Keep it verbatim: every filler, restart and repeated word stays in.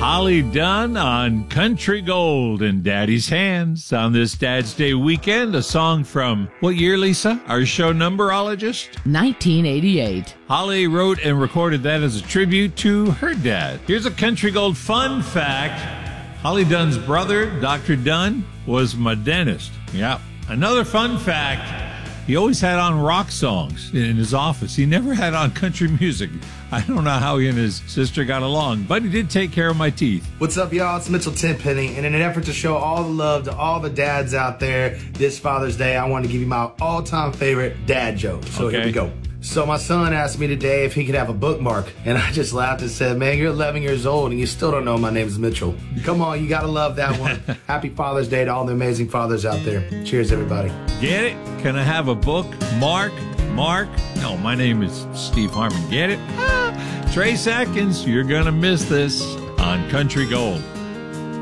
Holly Dunn on Country Gold in Daddy's Hands on this Dad's Day weekend. A song from what year, Lisa? Our show numberologist? nineteen eighty-eight. Holly wrote and recorded that as a tribute to her dad. Here's a Country Gold fun fact. Holly Dunn's brother, Doctor Dunn, was my dentist. Yep. Another fun fact. He always had on rock songs in his office. He never had on country music. I don't know how he and his sister got along, but he did take care of my teeth. What's up, y'all? It's Mitchell Tenpenny. And in an effort to show all the love to all the dads out there this Father's Day, I want to give you my all-time favorite dad joke. So Okay. Here we go. So my son asked me today if he could have a bookmark, and I just laughed and said, man, you're eleven years old and you still don't know my name is Mitchell. Come on, you gotta love that one. Happy Father's Day to all the amazing fathers out there. Cheers, everybody. Get it? Can I have a book? Mark? Mark? No, my name is Steve Harmon. Get it? Ah, Trace Atkins, you're gonna miss this on Country Gold.